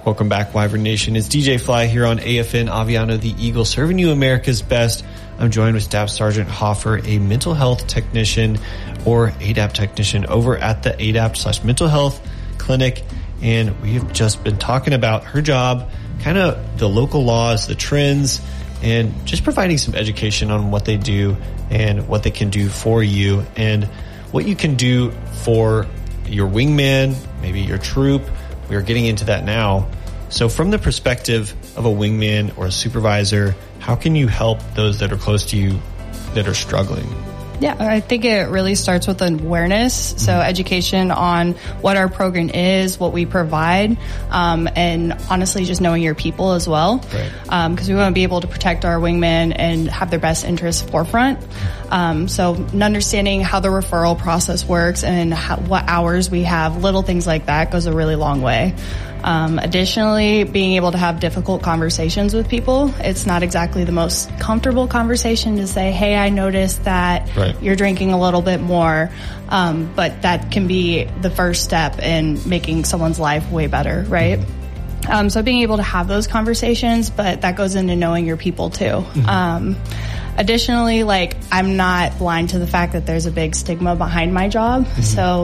Welcome back, Wyvern Nation. It's DJ Fly here on AFN Aviano, the Eagle, serving you America's best. I'm joined with Staff Sergeant Hoffer, a mental health technician or ADAP technician over at the ADAPT/mental health clinic. And we have just been talking about her job, kind of the local laws, the trends, and just providing some education on what they do and what they can do for you and what you can do for your wingman, maybe your troop. We are getting into that now. So from the perspective of a wingman or a supervisor, how can you help those that are close to you that are struggling? Yeah, I think it really starts with awareness. So education on what our program is, what we provide, and honestly just knowing your people as well. Right. Because we want to be able to protect our wingmen and have their best interests forefront. So understanding how the referral process works and what hours we have, little things like that goes a really long way. Additionally, being able to have difficult conversations with people. It's not exactly the most comfortable conversation to say, hey, I noticed that you're drinking a little bit more. But that can be the first step in making someone's life way better, right? So being able to have those conversations, but that goes into knowing your people too. Additionally, I'm not blind to the fact that there's a big stigma behind my job. So